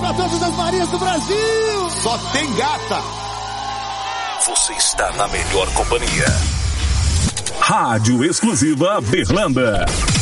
pra todas as Marias do Brasil. Só tem gata. Você está na melhor companhia. Rádio Exclusiva Berlanda.